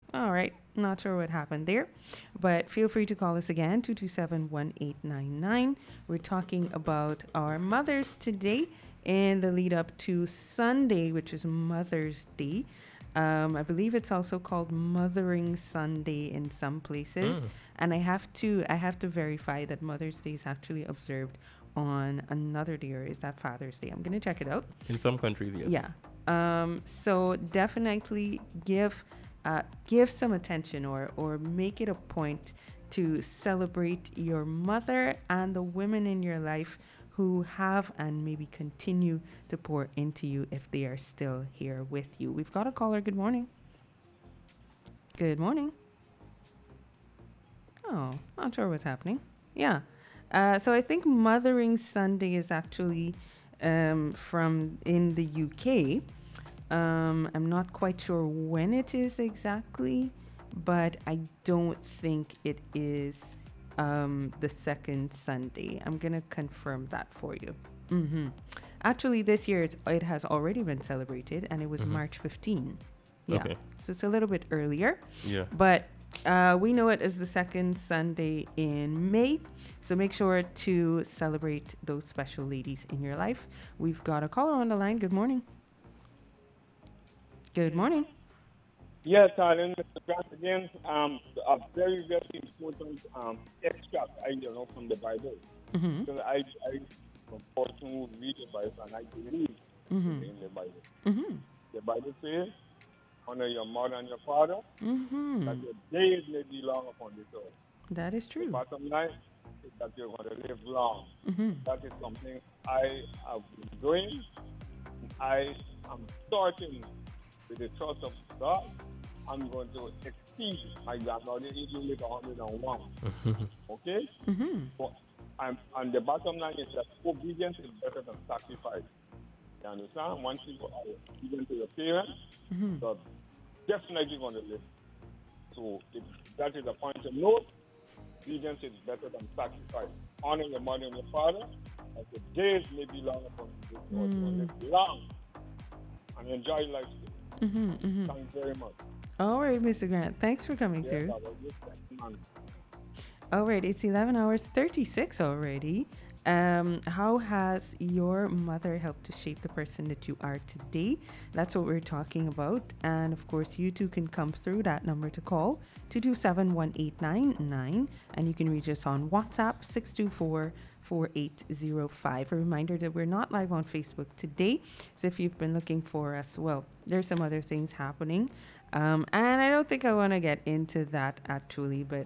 All right. Not sure what happened there, but feel free to call us again, 227-1899. We're talking about our mothers today in the lead up to Sunday, which is Mother's Day. I believe it's also called Mothering Sunday in some places, Mm. and I have to verify that Mother's Day is actually observed on another day, or is that Father's Day? I'm gonna check it out. In some countries, Yeah. yes. So definitely give some attention, or make it a point to celebrate your mother and the women in your life who have and maybe continue to pour into you if they are still here with you. We've got a caller. Good morning. Good morning. Oh, not sure what's happening. Yeah. So I think Mothering Sunday is actually from in the UK. I'm not quite sure when it is exactly, but I don't think it is the second Sunday. I'm going to confirm that for you. Actually, this year it has already been celebrated, and it was Hmm. March 15. Yeah. Okay. So it's a little bit earlier, Yeah. but we know it as the second Sunday in May. So make sure to celebrate those special ladies in your life. We've got a caller on the line. Good morning. Good morning. Yes, Alan, Mr. Grant again. A very, very important extract from the Bible. Mm-hmm. Because I a person who read the Bible and I believe Mm-hmm. in the Bible. Mm-hmm. The Bible says, honor your mother and your father, that Mm-hmm. your days may be long upon this earth. That is The true. bottom line is that you're going to live long. Mm-hmm. That is something I have been doing. I am starting with the trust of God. I'm going to exceed my grandmother even with 101. Okay? Mm-hmm. So and the bottom line is that obedience is better than sacrifice. You understand? Once you are obedient to your parents, Mm-hmm. you're definitely going to live. So if that is a point to note, obedience is better than sacrifice. Honor your mother and your father, as the days may be long upon you. You're going to live long and enjoy life. Mm-hmm. Mm-hmm. Thanks very much. All right, Mr. Grant. Thanks for coming Yes, through. I was just man. All right, it's 11 hours 36 already. How has your mother helped to shape the person that you are today? That's what we're talking about. And of course, you too can come through that number to call 227-1899. And you can reach us on WhatsApp 624-4805. A reminder that we're not live on Facebook today. So if you've been looking for us, well, there's some other things happening. And I don't think I want to get into that actually, but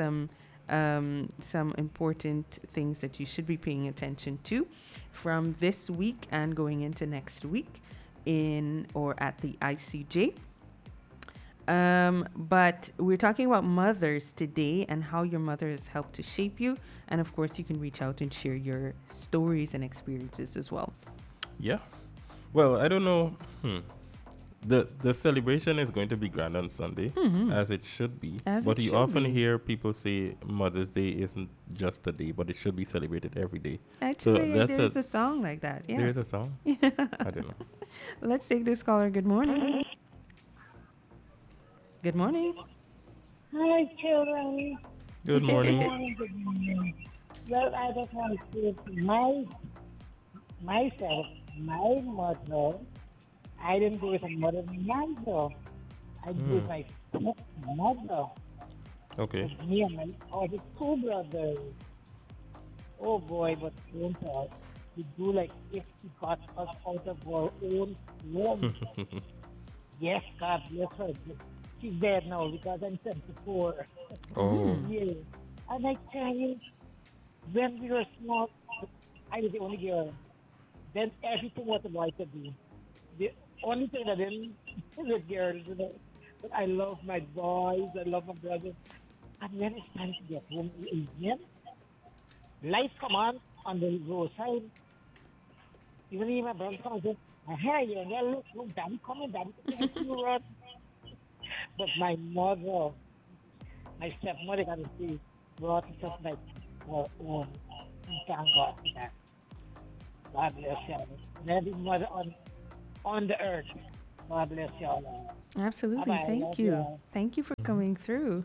some important things that you should be paying attention to from this week and going into next week in or at the ICJ. But we're talking about mothers today and how your mother has helped to shape you. And of course, you can reach out and share your stories and experiences as well. Yeah. Well, I don't know. The celebration is going to be grand on Sunday, as it should be. As But it you should often be. hear people say Mother's Day isn't just a day, but it should be celebrated every day. So Actually, that's there's a song like that. there Yeah. is a song. I don't know. Let's take this caller. Good morning. Good morning. Hi, children. Good Good morning. morning, good morning. Well, I just want to say to myself, my mother, I didn't go with a mother myself. I go with Hmm. my mother. Okay. With me and my other two brothers. Oh boy, but don't tell. We do like if she got us out of our own home. Yes, God bless her. She's dead now because I'm 74 Oh. years. And I tell you, when we were small, I was the only girl. Then everything was a boy to do. The only thing I didn't was girls, you know. But I love my boys, I love my brothers. And when it's time to get home in the evening, lights come on the roadside. Even if my brothers come and say, hey, you know, look, daddy coming, daddy coming, I see you run. But my mother, my stepmother, got to see, brought us up like her own. And thank God for that. God bless you. And every mother on the earth. God bless y'all. Bye Absolutely. bye. Thank Love you. you. Thank you for coming through.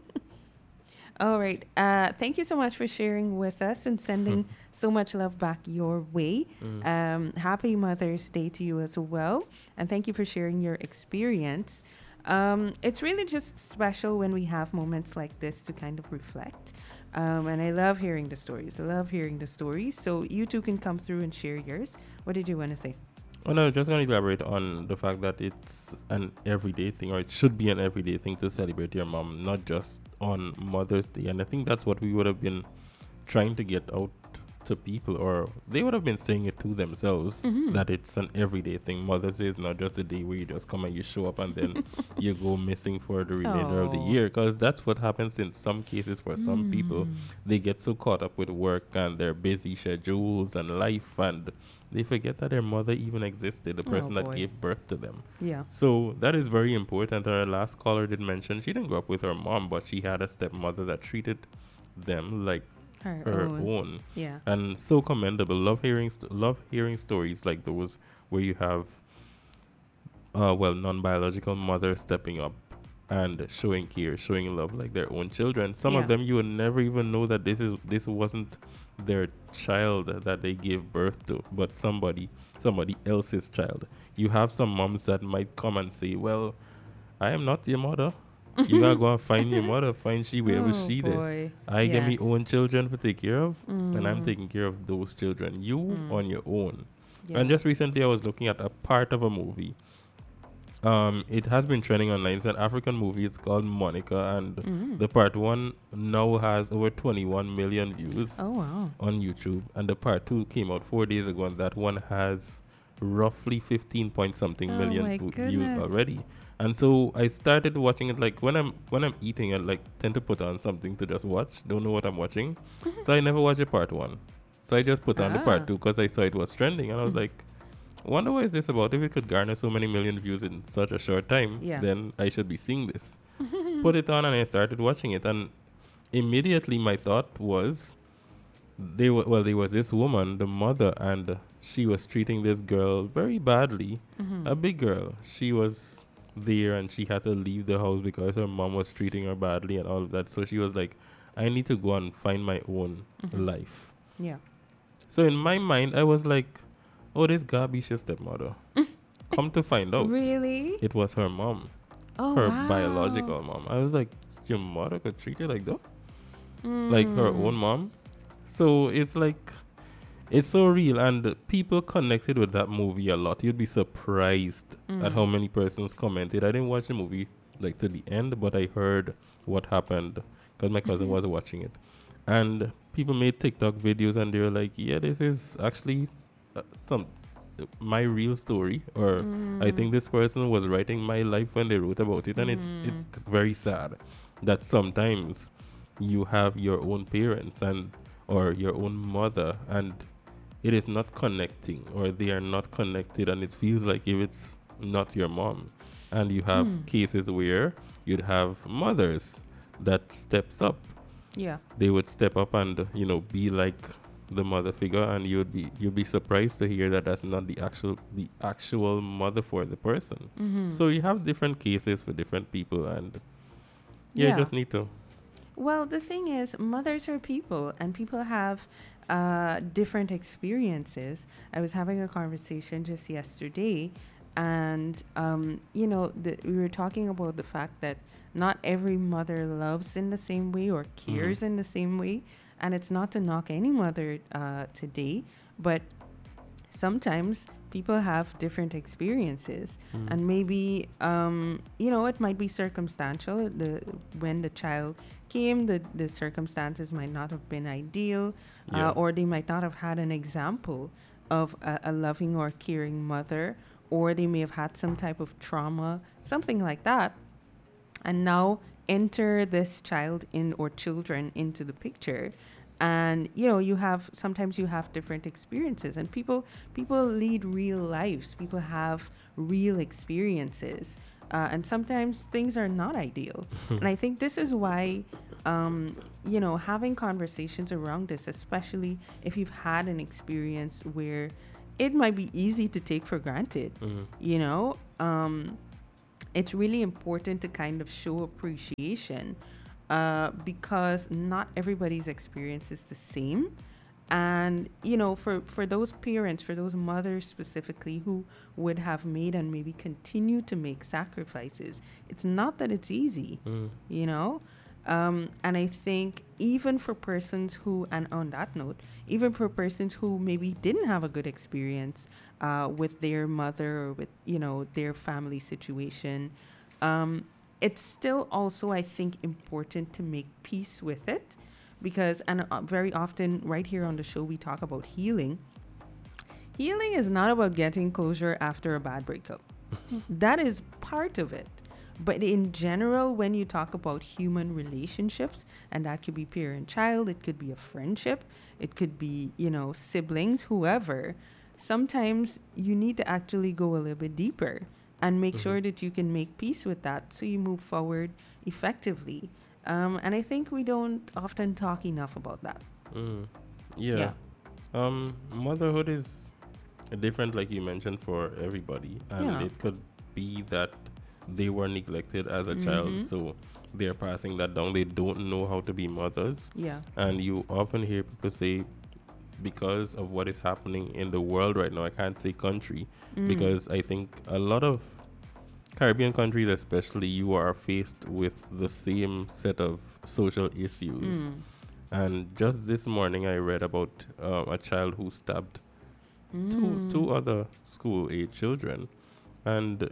All right. Thank you so much for sharing with us and sending so much love back your way. Happy Mother's Day to you as well. And thank you for sharing your experience. It's really just special when we have moments like this to kind of reflect. And I love hearing the stories. I love hearing the stories. So you two can come through and share yours. What did you want to say? Oh no, just going to elaborate on the fact that it's an everyday thing, or it should be an everyday thing to celebrate your mom, not just on Mother's Day. And I think that's what we would have been trying to get out to people, or they would have been saying it to themselves, that it's an everyday thing. Mother's Day is not just a day where you just come and you show up and then you go missing for the remainder of the Oh. year, because that's what happens in some cases for some people. They get so caught up with work and their busy schedules and life, and they forget that their mother even existed, the person that boy. gave birth to them. Yeah. So that is very important. Our last caller did mention she didn't grow up with her mom, but she had a stepmother that treated them like her own. Yeah. And so commendable. Love hearing stories like those where you have non-biological mothers stepping up and showing care, showing love like their own children. Some Yeah. of them you would never even know that this wasn't their child that they gave birth to, but somebody else's child. You have some moms that might come and say, "Well, I am not your mother. You gotta go and find your mother. Find she where was she there? Boy. I get me Yes. own children to take care of, and I'm taking care of those children. You on your own." Yeah. And just recently, I was looking at a part of a movie. It has been trending online. It's an African movie. It's called Monica, and the part one now has over 21 million views Oh, wow. on YouTube, and the part two came out 4 days ago, and that one has roughly 15 point something Oh million my views goodness. already. And so I started watching it. Like when I'm eating, I like tend to put on something to just watch. Don't know what I'm watching, so I never watch the part one. So I just put on the Ah. part two because I saw it was trending, and I was like, wonder what is this about? If it could garner so many million views in such a short time, Yeah. then I should be seeing this. Put it on, and I started watching it, and immediately my thought was, there was this woman, the mother, and she was treating this girl very badly. A big girl. She was there, and she had to leave the house because her mom was treating her badly and all of that. So she was like, I need to go and find my own life. Yeah. So in my mind, I was like, oh, this Gabisha stepmother. Come to find out, Really? it was her mom, Oh, her wow. biological mom. I was like, your mother could treat you like that? Like her own mom? So it's like, it's so real, and people connected with that movie a lot. You'd be surprised at how many persons commented. I didn't watch the movie like to the end, but I heard what happened because my cousin was watching it, and people made TikTok videos, and they were like, "Yeah, this is actually my real story," or I think this person was writing my life when they wrote about it, and it's very sad that sometimes you have your own parents or your own mother, and it is not connecting, or they are not connected, and it feels like if it's not your mom. And you have cases where you'd have mothers that steps up. Yeah. They would step up and be like the mother figure, and you'd be surprised to hear that that's not the actual mother for the person. So you have different cases for different people, and you just need to. Well, the thing is, mothers are people, and people have different experiences. I was having a conversation just yesterday, and we were talking about the fact that not every mother loves in the same way or cares in the same way, and it's not to knock any mother today, but sometimes people have different experiences, and maybe it might be circumstantial. When the child came, the circumstances might not have been ideal, or they might not have had an example of a loving or caring mother, or they may have had some type of trauma, something like that. And now enter this child or children into the picture, and sometimes you have different experiences, and people lead real lives. People have real experiences, and sometimes things are not ideal. And I think this is why having conversations around this, especially if you've had an experience where it might be easy to take for granted, um, it's really important to kind of show appreciation because not everybody's experience is the same. And, for those parents, for those mothers specifically who would have made and maybe continue to make sacrifices, it's not that it's easy, Mm. you know? And I think even for persons who, and on that note, even for persons who maybe didn't have a good experience with their mother or with, their family situation, it's still also, I think, important to make peace with it because, and very often right here on the show, we talk about healing. Healing is not about getting closure after a bad breakup. That is part of it. But in general, when you talk about human relationships, and that could be parent child, it could be a friendship, it could be, siblings, whoever, sometimes you need to actually go a little bit deeper and make sure that you can make peace with that so you move forward effectively. And I think we don't often talk enough about that. Mm. Yeah. Motherhood is different, like you mentioned, for everybody, and Yeah. it could be that they were neglected as a child, so they're passing that down. They don't know how to be mothers, Yeah. and you often hear people say, because of what is happening in the world right now, I can't say country, because I think a lot of Caribbean countries, especially, you are faced with the same set of social issues. And just this morning, I read about a child who stabbed two other school age children. And,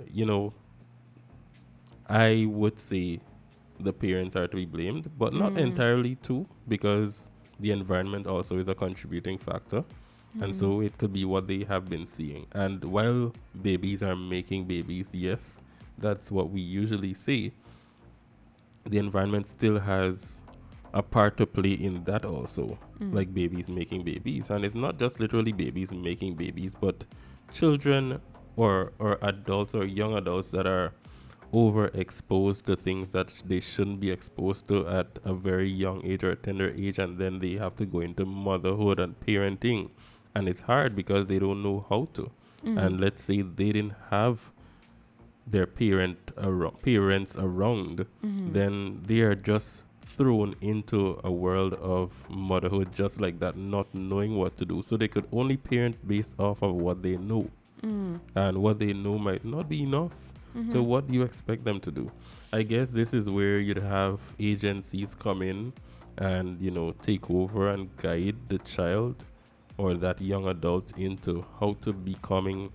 I would say the parents are to be blamed, but not entirely too, because the environment also is a contributing factor. And so it could be what they have been seeing. And while babies are making babies, yes, that's what we usually say, the environment still has a part to play in that also, like babies making babies. And it's not just literally babies making babies, but children or adults or young adults that are overexposed to things that they shouldn't be exposed to at a very young age or a tender age, and then they have to go into motherhood and parenting, and it's hard because they don't know how to. And let's say they didn't have their parents around, then they are just thrown into a world of motherhood just like that, not knowing what to do. So they could only parent based off of what they know, and what they know might not be enough. So what do you expect them to do? I guess this is where you'd have agencies come in and, take over and guide the child or that young adult into how to become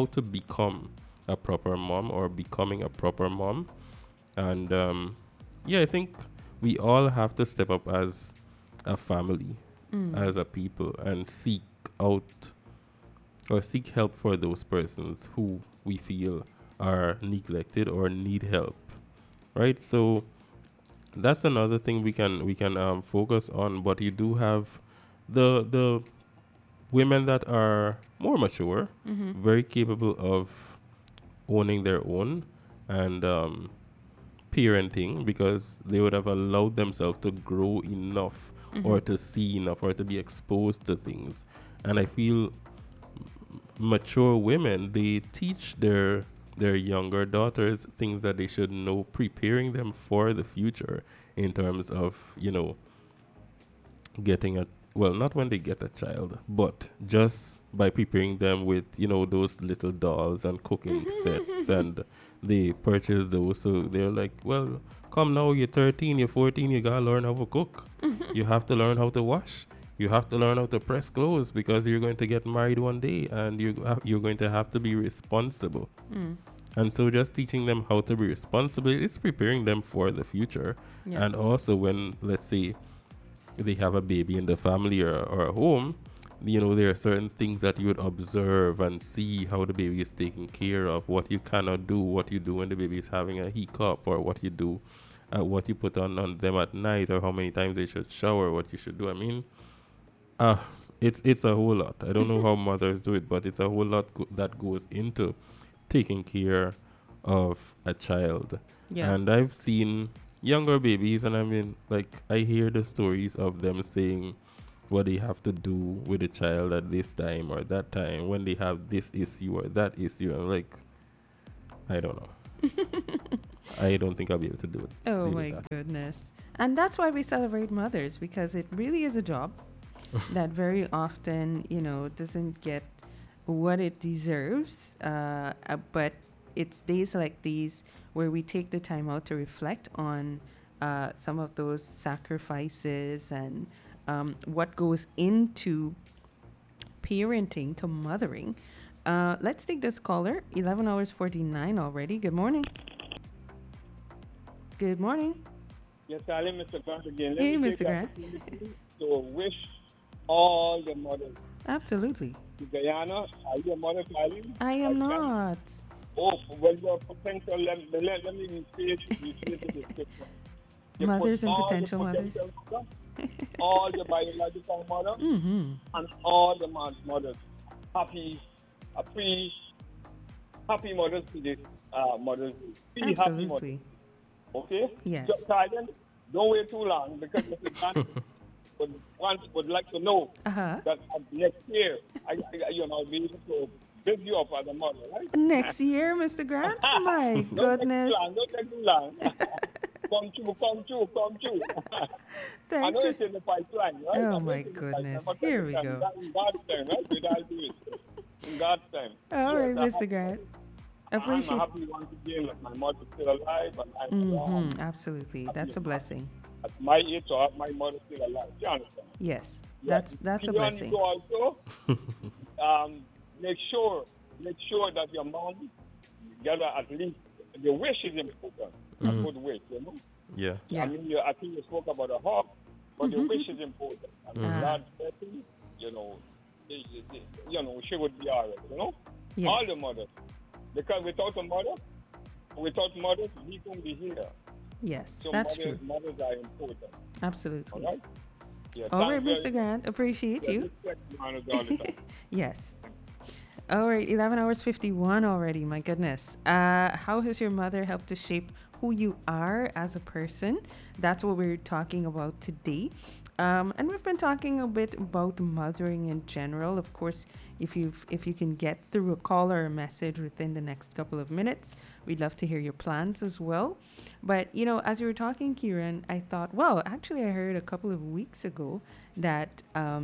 a proper mom or becoming a proper mom. And I think we all have to step up as a family, as a people, and seek out or seek help for those persons who we feel are neglected or need help, right? So that's another thing we can focus on. But you do have the women that are more mature, very capable of owning their own and parenting, because they would have allowed themselves to grow enough or to see enough or to be exposed to things. And I feel mature women, they teach their younger daughters things that they should know, preparing them for the future in terms of, getting a, well, not when they get a child, but just by preparing them with, those little dolls and cooking sets, and they purchase those. So they're like, well, come now, you're 13, you're 14, you gotta learn how to cook. You have to learn how to wash. You have to learn how to press clothes, because you're going to get married one day and you're going to have to be responsible. And so just teaching them how to be responsible is preparing them for the future. Yeah. And also when, let's say, they have a baby in the family or a home, there are certain things that you would observe and see how the baby is taken care of, what you cannot do, what you do when the baby is having a hiccup, or what you do, what you put on them at night, or how many times they should shower, what you should do. I mean, it's a whole lot. I don't know how mothers do it, but it's a whole lot that goes into taking care of a child. Yeah. And I've seen younger babies, and I mean, like, I hear the stories of them saying what they have to do with a child at this time or that time when they have this issue or that issue. And like, I don't know. I don't think I'll be able to do it. Oh deal with my that. goodness. And that's why we celebrate mothers, because it really is a job that very often, doesn't get what it deserves. But it's days like these where we take the time out to reflect on some of those sacrifices and what goes into parenting to mothering. Let's take this caller. 11 hours 49 already. Good morning. Good morning. Yes, Ali, Mr. Grant again. Let Hey, me Mr. take the Grant. opportunity to wish all the mothers Absolutely. to Guyana. Are you a mother, Kylie? I am not. Oh, well, your potential, let me rephrase the description. You Mothers put and all the potential mothers. mother, all the biological mother, Mm-hmm. and all the mothers. Happy mothers to this Mother's Day. Be happy mothers, Absolutely. okay? Yes. Just silent. Don't wait too long because Mr. Grant would like to know Uh-huh. that next year, I be able to big you up as a mother, right? Next year, Mr. Grant? My goodness. Don't take too long. Come true. I Thanks. know it's in the pipeline, right? Oh, I know my it's in the goodness. pipeline, but Here we in go. God's time, right? We gotta do it. In God's time. All right, Yes, Mr. Grant. Appreciate. I'm happy once again that my mother's still alive, and I'm Absolutely. That's a blessing. at my age to have my mother still alive. You understand? Yes. Yeah. That's a You blessing. need to also make sure that your mom get at least the wish is important. A good wish, Yeah. Yeah. I mean, I think you spoke about a hug, but the wish is important. And God's blessing, she would be all right, Yes. All the mothers. Because without mothers, we couldn't be here. Yes. So That's true. mothers are important. Absolutely. All right? Yes, All right, thank Mr. Grant. Appreciate Yeah, you. respect mothers all the time. Yes. All right, 11 hours 51 already. My goodness. How has your mother helped to shape who you are as a person? That's what we're talking about today. And we've been talking a bit about mothering in general. Of course, if you can get through a call or a message within the next couple of minutes, we'd love to hear your plans as well. But, as you were talking, Kieran, I thought, well, actually, I heard a couple of weeks ago that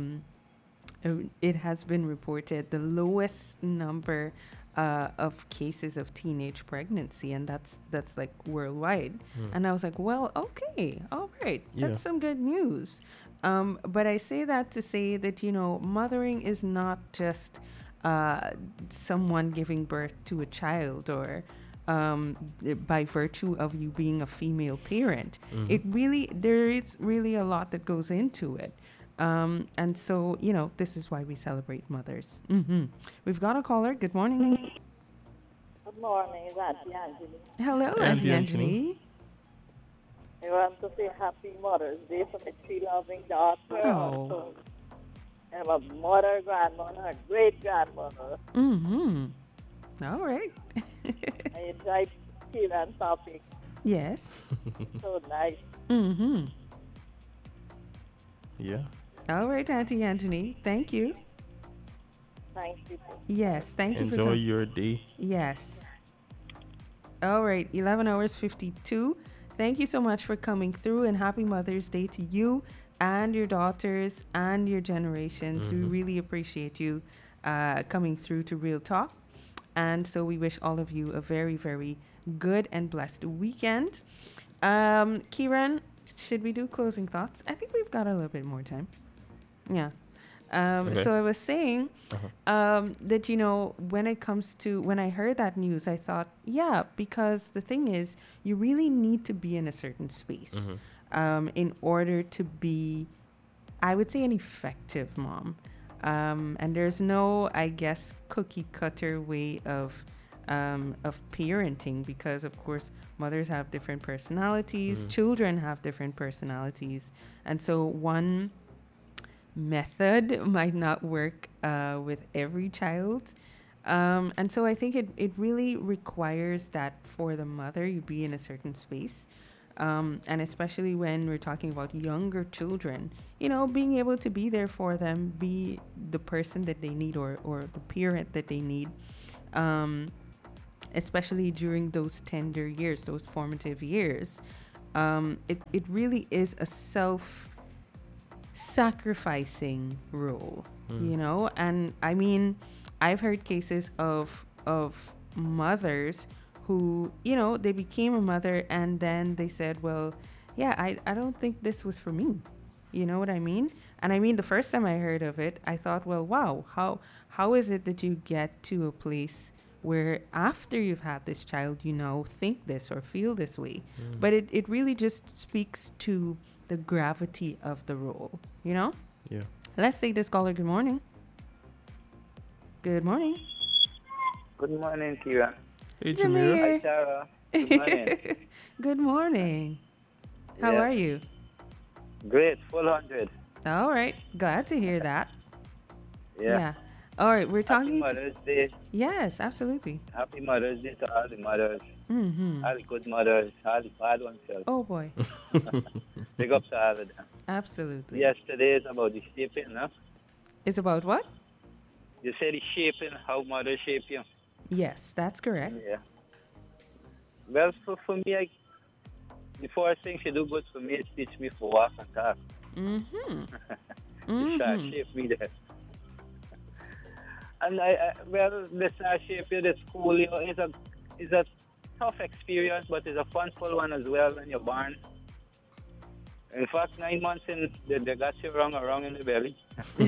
it has been reported the lowest number of cases of teenage pregnancy, and that's like worldwide. And I was like, well, okay, all right, Yeah. that's some good news. But I say that to say that mothering is not just someone giving birth to a child or by virtue of you being a female parent. There is really a lot that goes into it. And so, this is why we celebrate mothers. We've got a caller. Good morning. Good morning, it's Auntie Anthony. Hello, Auntie Auntie Anthony. Anthony. I want to say Happy Mother's Day for my three loving daughter. Oh. I'm a mother, grandmother, a great grandmother. All right. I enjoy Kieran topic. Yes. So nice. Yeah. All right, Auntie Anthony. Thank you. Thank you. Yes, thank you for Enjoy coming. your day. Yes. All right, 11 hours 52. Thank you so much for coming through, and happy Mother's Day to you and your daughters and your generations. We really appreciate you coming through to Real Talk. And so we wish all of you a very, very good and blessed weekend. Kieran, should we do closing thoughts? I think we've got a little bit more time. Yeah. Okay. So I was saying that, when it comes to, when I heard that news, I thought, yeah, because the thing is, you really need to be in a certain space in order to be, I would say, an effective mom. And there's no, I guess, cookie cutter way of parenting, because of course mothers have different personalities, children have different personalities, and so one method might not work with every child. And so I think it really requires that for the mother, you be in a certain space. And especially when we're talking about younger children, being able to be there for them, be the person that they need or the parent that they need. especially during those tender years, those formative years. It really is a self-sacrificing role, you know. And I mean, I've heard cases of mothers who, you know, they became a mother and then they said, well, yeah, I don't think this was for me. You know what I mean? And I mean, the first time I heard of it, I thought, well, wow, how is it that you get to a place where after you've had this child, you now think this or feel this way? But it really just speaks to the gravity of the role, you know? Yeah. Let's take this caller. Good morning. Good morning. Good morning, Kira. Hey, Jameer. Jameer. Hi, Sarah. Good morning. Good morning. How Yeah. are you? Great, full 100. All right. Glad to hear that. Yeah. All right. We're Happy talking. Mother's Day. Yes, absolutely. Happy Mother's Day to all the mothers, Mm-hmm. all the good mothers, all the bad ones. Oh, boy. Big up to all of them. Absolutely. Yesterday is about the shaping, no? It's about what? You say the shaping, how mothers shape you. Yes, that's correct. Yeah. Well, for me, the first thing she do good for me is teach me to walk and talk. Mm-hmm. She start shape me there. And the start shape you, the school, you know, is a tough experience, but it's a funful one as well when you're born. In fact, 9 months in, they got you wrong in the belly.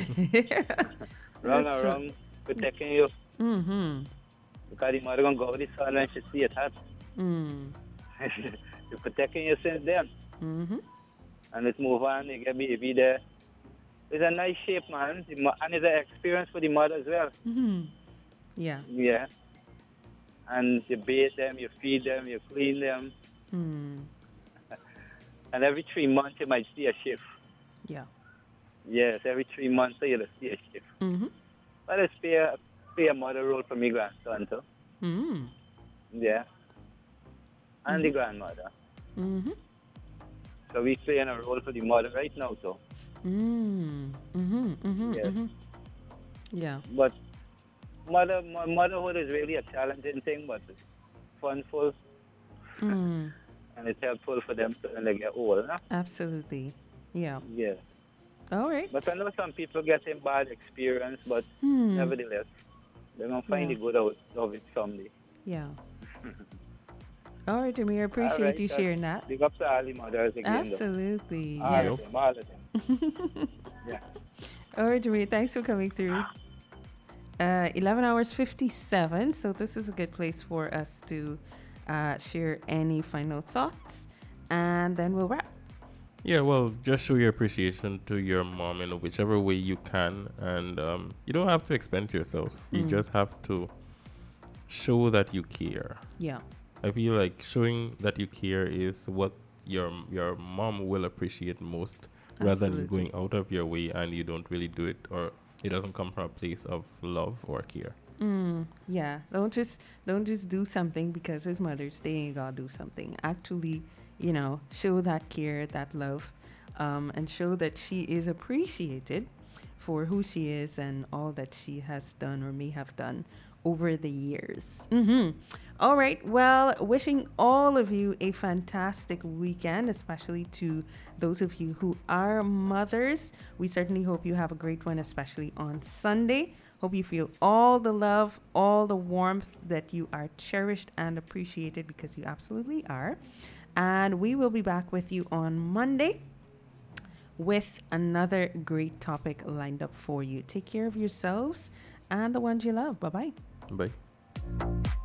Wrong, protecting you. Mm-hmm. Because the mother gonna go with the sun when she see it hot. Mm. You're protecting you since then. Mm-hmm. And let's move on, you get baby there. It's a nice shape, man. And it's an experience for the mother as well. Mm-hmm. Yeah. Yeah. And you bathe them, you feed them, you clean them. Mm. And every 3 months you might see a shift. Yeah. Yes, every 3 months you'll see a shift. Mm-hmm. But it's play a mother role for me grandson too. Mm. Yeah. And the grandmother. Mm-hmm. So we playing a role for the mother right now too. Mm. Mm-hmm. Mm-hmm. Yes. Mm-hmm. Yeah. But motherhood is really a challenging thing, but it's funful Mm. and it's helpful for them when they get old. Huh? Absolutely. Yeah. Yeah. All right. But I know some people getting bad experience, but nevertheless, they're going to find Yeah. the good out of it someday. Yeah. All right, Jameer. Appreciate right, you that's- sharing that. Big up to all the mothers again. though. Absolutely. All Yes. of them, all of them. Yeah. All right, Jameer. Thanks for coming through. 11 hours 57. So this is a good place for us to share any final thoughts, and then we'll wrap. Yeah, well, just show your appreciation to your mom in whichever way you can. And you don't have to expense yourself. You just have to show that you care. Yeah. I feel like showing that you care is what your mom will appreciate most, rather than you Absolutely. going out of your way and you don't really do it, or it doesn't come from a place of love or care. Yeah. Don't just do something because it's Mother's Day and you gotta do something. Actually, you know, show that care, that love, and show that she is appreciated for who she is and all that she has done or may have done over the years. All right. Well, wishing all of you a fantastic weekend, especially to those of you who are mothers. We certainly hope you have a great one, especially on Sunday. Hope you feel all the love, all the warmth, that you are cherished and appreciated, because you absolutely are. And we will be back with you on Monday with another great topic lined up for you. Take care of yourselves and the ones you love. Bye-bye. Bye.